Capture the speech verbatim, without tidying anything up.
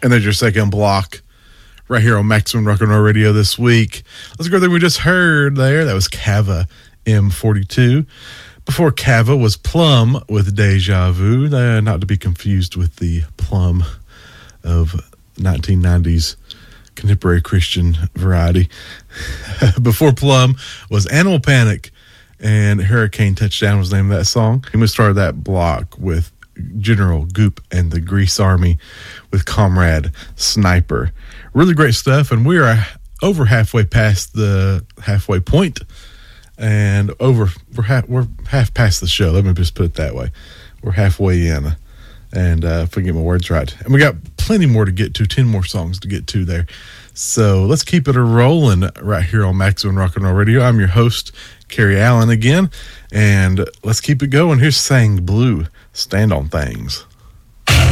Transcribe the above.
And there's your second block right here on Maximum Rock and Roll Radio this week. Let's go there. We just heard there. That was Cava M forty-two. Before Cava was Plum with Deja Vu. Uh, not to be confused with the Plum of nineteen nineties contemporary Christian variety. Before Plum was Animal Panic, and Hurricane Touchdown was the name of that song. And we started that block with General Goop and the Grease Army with Comrade Sniper. Really great stuff, and we are over halfway past the halfway point, and over we're half, we're half past the show. Let me just put it that way. We're halfway in, and uh, if I get my words right, and we got plenty more to get to, ten more songs to get to there. So let's keep it a rolling right here on Maximum Rock and Roll Radio. I'm your host, Kerry Allen again, and let's keep it going. Here's Sang Blue, Stand on Things.